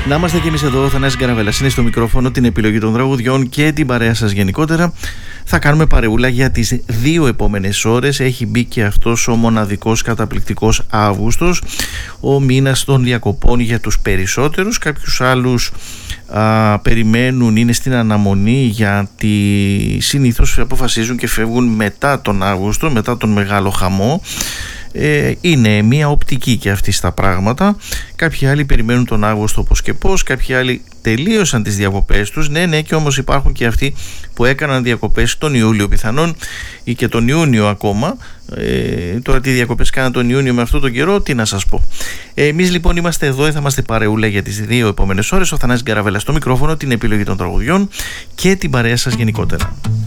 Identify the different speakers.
Speaker 1: Να είμαστε και εμείς εδώ, ο Θανάσης Γκαραβέλας είναι στο μικρόφωνο, την επιλογή των τραγουδιών και την παρέα σας γενικότερα. Θα κάνουμε παρεούλα για τις 2 επόμενες ώρες. Έχει μπει και αυτός ο μοναδικός καταπληκτικός Αύγουστος, ο μήνας των διακοπών για τους περισσότερους. Κάποιους άλλους περιμένουν, είναι στην αναμονή, γιατί συνήθως αποφασίζουν και φεύγουν μετά τον Αύγουστο, μετά τον μεγάλο χαμό. Είναι μια οπτική και αυτή στα πράγματα. Κάποιοι άλλοι περιμένουν τον Αύγουστο πώς και πώς, κάποιοι άλλοι τελείωσαν τις διακοπές τους. Ναι, και όμως υπάρχουν και αυτοί που έκαναν διακοπές τον Ιούλιο πιθανόν ή και τον Ιούνιο ακόμα. Τώρα τι διακοπές κάναν τον Ιούνιο με αυτό τον καιρό, τι να σας πω. Εμείς λοιπόν είμαστε εδώ, θα είμαστε παρεούλα για τις 2 επόμενες ώρες. Ο Θανάσης Γκαραβέλας στο μικρόφωνο, την επιλογή των τραγουδιών και την παρέα σας γενικότερα.